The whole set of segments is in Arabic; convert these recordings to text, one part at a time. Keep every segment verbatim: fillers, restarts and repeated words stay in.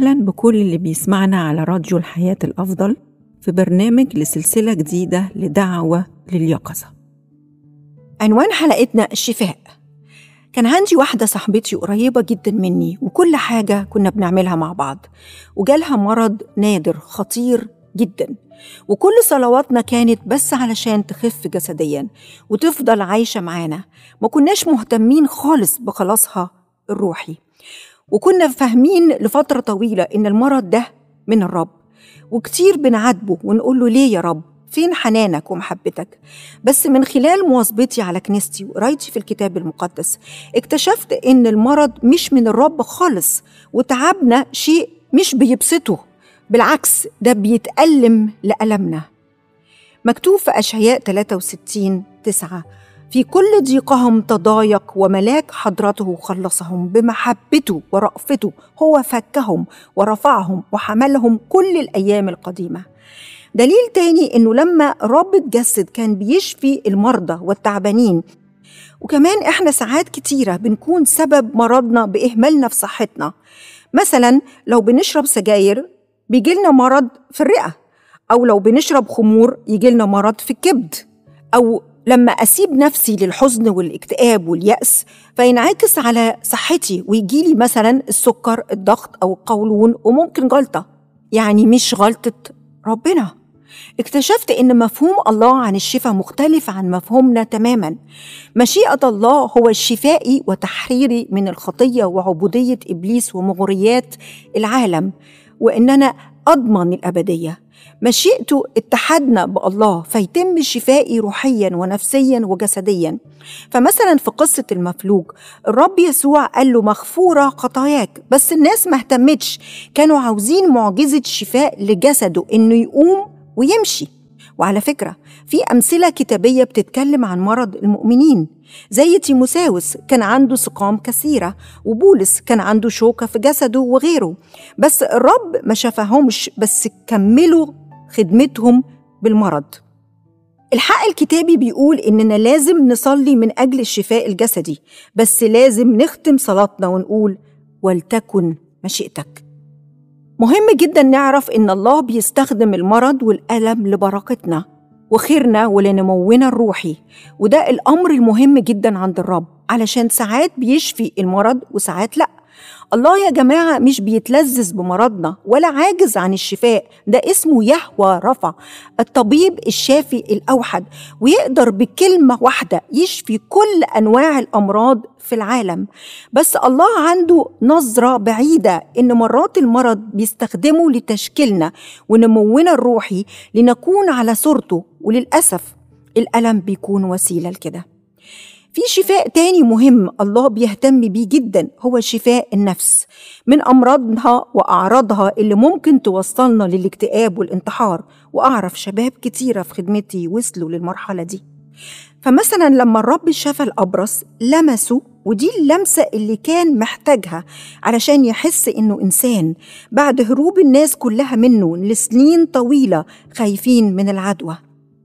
أهلاً بكل اللي بيسمعنا على راديو الحياة الأفضل في برنامج لسلسلة جديدة لدعوة لليقظة. عنوان حلقتنا الشفاء. كان عندي واحدة صاحبتي قريبة جدا مني، وكل حاجة كنا بنعملها مع بعض، وجالها مرض نادر خطير جدا، وكل صلواتنا كانت بس علشان تخف جسديا وتفضل عايشة معانا. ما كناش مهتمين خالص بخلاصها الروحي، وكنا فاهمين لفترة طويلة إن المرض ده من الرب، وكتير بنعاتبه ونقول له ليه يا رب؟ فين حنانك ومحبتك؟ بس من خلال مواظبتي على كنيستي وقرايتي في الكتاب المقدس اكتشفت إن المرض مش من الرب خالص، وتعبنا شيء مش بيبسطه، بالعكس ده بيتألم لألمنا. مكتوب في أشعياء ثلاثة وستين تسعة: في كل ضيقهم تضايق، وملاك حضرته خلصهم، بمحبته ورأفته هو فكهم ورفعهم وحملهم كل الأيام القديمة. دليل تاني إنه لما رب اتجسد كان بيشفي المرضى والتعبانين. وكمان إحنا ساعات كتيرة بنكون سبب مرضنا بإهمالنا في صحتنا. مثلا لو بنشرب سجاير بيجيلنا مرض في الرئة، أو لو بنشرب خمور يجيلنا مرض في الكبد، أو لما أسيب نفسي للحزن والاكتئاب واليأس فينعكس على صحتي ويجيلي مثلا السكر، الضغط أو القولون، وممكن جلطة. يعني مش غلطة ربنا. اكتشفت إن مفهوم الله عن الشفاء مختلف عن مفهومنا تماما. مشيئة الله هو الشفائي وتحريري من الخطية وعبودية إبليس ومغريات العالم، وإننا أضمن الأبدية. مشيئته اتحدنا بالله فيتم شفائي روحيا ونفسيا وجسديا. فمثلا في قصة المفلوج الرب يسوع قال له مغفورة خطاياك، بس الناس ما اهتمتش، كانوا عاوزين معجزة شفاء لجسده إنه يقوم ويمشي. وعلى فكرة في أمثلة كتابية بتتكلم عن مرض المؤمنين، زي تيموساوس كان عنده سقام كثيرة، وبولس كان عنده شوكة في جسده وغيره، بس الرب ما شفاهمش، بس كملوا خدمتهم بالمرض. الحق الكتابي بيقول إننا لازم نصلي من أجل الشفاء الجسدي، بس لازم نختم صلاتنا ونقول ولتكن مشيئتك. مهم جدا نعرف إن الله بيستخدم المرض والألم لبركتنا وخيرنا ولنمونا الروحي، وده الأمر المهم جدا عند الرب، علشان ساعات بيشفي المرض وساعات لأ. الله يا جماعة مش بيتلذذ بمرضنا ولا عاجز عن الشفاء، ده اسمه يهوى رفع، الطبيب الشافي الأوحد، ويقدر بكلمة واحدة يشفي كل أنواع الأمراض في العالم. بس الله عنده نظرة بعيدة، إن مرات المرض بيستخدمه لتشكيلنا ونمونا الروحي لنكون على صورته، وللأسف الألم بيكون وسيلة لكده. في شفاء تاني مهم الله بيهتم بيه جدا، هو شفاء النفس من أمراضها وأعراضها اللي ممكن توصلنا للاكتئاب والانتحار. وأعرف شباب كتيرة في خدمتي وصلوا للمرحلة دي. فمثلا لما الرب شفى الأبرص لمسه، ودي اللمسة اللي كان محتاجها علشان يحس إنه إنسان بعد هروب الناس كلها منه لسنين طويلة خايفين من العدوى.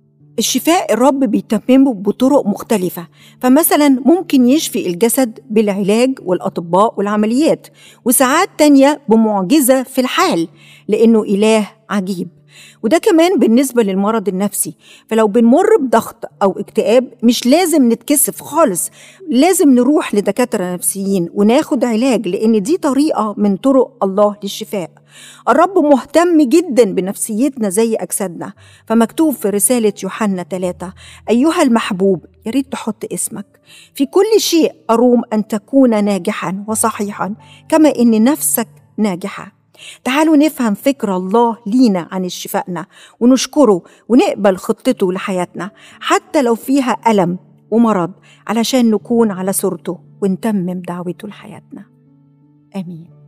الشفاء الرب بيتممه بطرق مختلفة، فمثلا ممكن يشفي الجسد بالعلاج والأطباء والعمليات، وساعات تانية بمعجزة في الحال، لأنه إله عجيب. وده كمان بالنسبة للمرض النفسي. فلو بنمر بضغط أو اكتئاب مش لازم نتكسف خالص، لازم نروح لدكاترة نفسيين وناخد علاج، لأن دي طريقة من طرق الله للشفاء. الرب مهتم جدا بنفسيتنا زي أجسادنا. فمكتوب في رسالة يوحنا ثلاثة: أيها المحبوب، يريد تحط اسمك، في كل شيء أروم أن تكون ناجحا وصحيحا كما إن نفسك ناجحة. تعالوا نفهم فكر الله لينا عن الشفائنا ونشكره ونقبل خطته لحياتنا حتى لو فيها ألم ومرض، علشان نكون على صورته ونتمم دعوته لحياتنا. آمين.